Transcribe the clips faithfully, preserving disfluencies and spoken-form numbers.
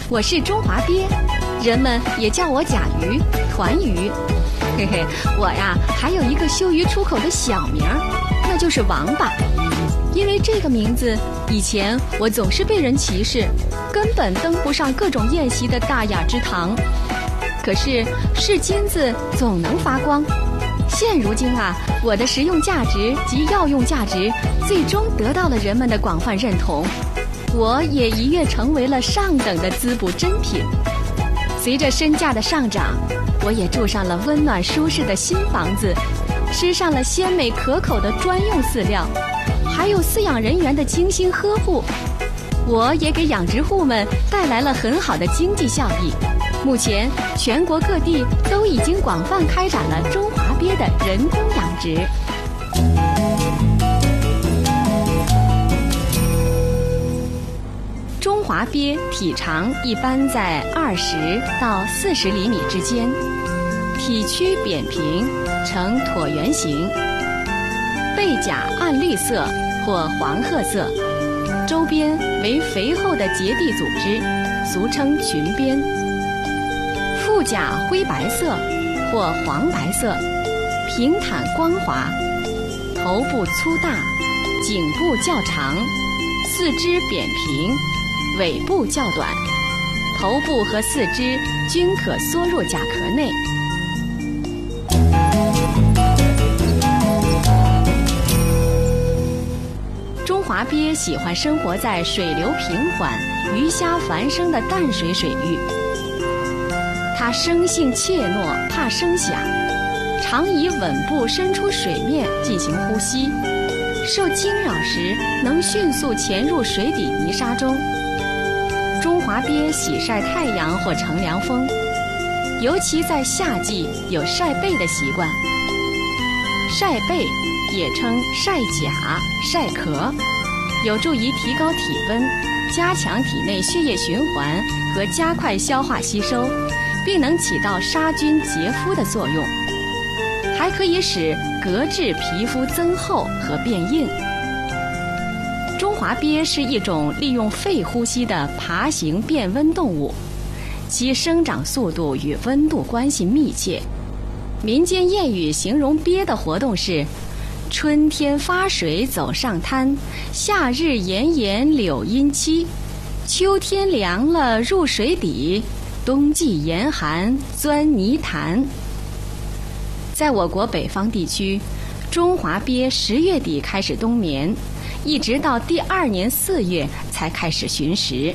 我是中华鳖，人们也叫我甲鱼、团鱼。嘿嘿，我呀还有一个羞于出口的小名儿，那就是王八。因为这个名字，以前我总是被人歧视，根本登不上各种宴席的大雅之堂。可是是金子总能发光。现如今啊，我的实用价值及药用价值最终得到了人们的广泛认同，我也一跃成为了上等的滋补珍品。随着身价的上涨，我也住上了温暖舒适的新房子，吃上了鲜美可口的专用饲料，还有饲养人员的精心呵护。我也给养殖户们带来了很好的经济效益。目前全国各地都已经广泛开展了中华鳖的人工养殖。中华鳖体长一般在二十到四十厘米之间，体躯扁平，呈椭圆形，背甲暗绿色或黄褐色，周边为肥厚的结缔组织，俗称裙边。腹甲灰白色或黄白色，平坦光滑，头部粗大，颈部较长，四肢扁平，尾部较短，头部和四肢均可缩入甲壳内。中华鳖喜欢生活在水流平缓、鱼虾繁生的淡水水域。它生性怯懦，怕声响，常以吻部伸出水面进行呼吸，受惊扰时能迅速潜入水底泥沙中。中华鳖喜晒太阳或乘凉风，尤其在夏季有晒背的习惯。晒背也称晒甲、晒壳，有助于提高体温，加强体内血液循环和加快消化吸收，并能起到杀菌洁肤的作用，还可以使革质皮肤增厚和变硬。中华鳖是一种利用肺呼吸的爬行变温动物，其生长速度与温度关系密切。民间谚语形容鳖的活动是：春天发水走上滩，夏日炎炎柳阴栖，秋天凉了入水底，冬季严寒钻泥潭。在我国北方地区，中华鳖十月底开始冬眠，一直到第二年四月才开始寻食。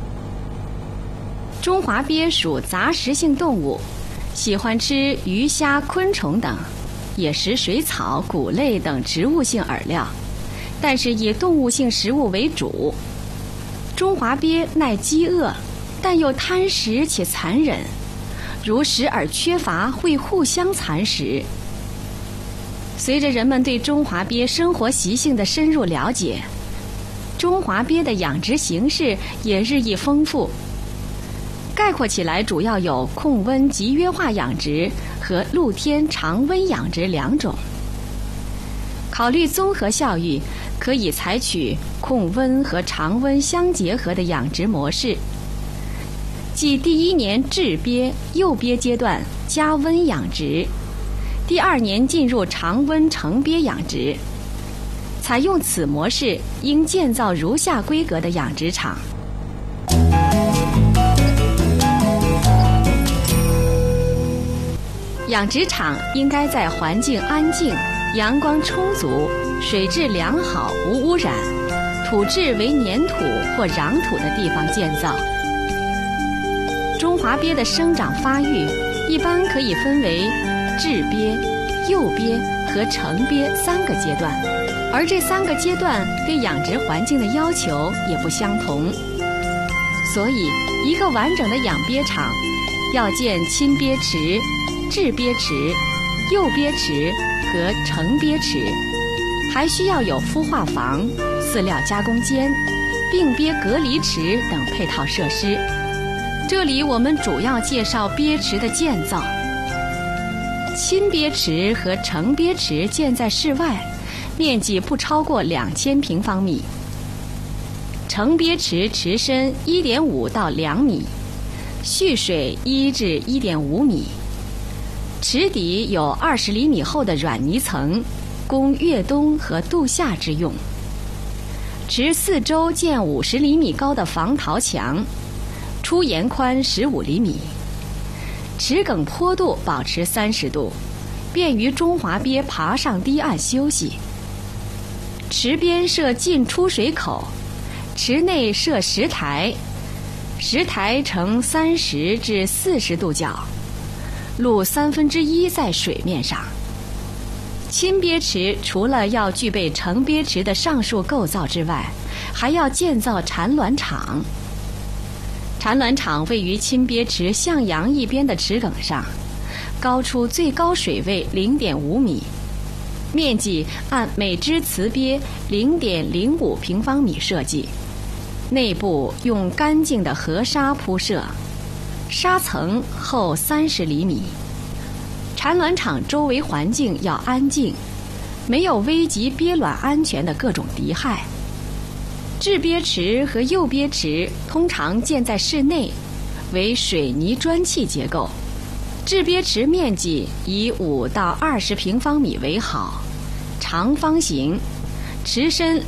中华鳖属杂食性动物，喜欢吃鱼虾昆虫等，也食水草、谷类等植物性饵料，但是以动物性食物为主。中华鳖耐饥饿，但又贪食且残忍，如食饵缺乏会互相残食。随着人们对中华鳖生活习性的深入了解，中华鳖的养殖形式也日益丰富。概括起来，主要有控温集约化养殖和露天常温养殖两种。考虑综合效益，可以采取控温和常温相结合的养殖模式，即第一年稚鳖、幼鳖阶段加温养殖，第二年进入常温成鳖养殖。采用此模式，应建造如下规格的养殖场。养殖场应该在环境安静、阳光充足、水质良好、无污染、土质为粘土或壤土的地方建造。中华鳖的生长发育一般可以分为稚鳖、幼鳖和成鳖三个阶段，而这三个阶段对养殖环境的要求也不相同。所以，一个完整的养鳖场要建亲鳖池、稚鳖池、幼鳖池和成鳖池，还需要有孵化房、饲料加工间、并鳖隔离池等配套设施。这里我们主要介绍鳖池的建造。亲鳖池和成鳖池建在室外，面积不超过两千平方米。成鳖池池深一点五到两米， 蓄水一至一点五米。池底有二十厘米厚的软泥层，供越冬和度夏之用。池四周建五十厘米高的防陶墙，出沿宽十五厘米。池埂坡度保持三十度，便于中华鳖爬上堤岸休息。池边设进出水口，池内设石台，石台呈三十至四十度角，露三分之一在水面上。亲鳖池除了要具备成鳖池的上述构造之外，还要建造产卵场。产卵场位于亲鳖池向阳一边的池埂上，高出最高水位 零点五米，面积按每只雌鳖 零点零五平方米设计，内部用干净的河沙铺设，沙层厚三十厘米。产卵场周围环境要安静，没有危及鳖卵安全的各种敌害。制鳖池和诱鳖池通常建在室内，为水泥砖砌结构。制鳖池面积以五到二十平方米为好，长方形，池深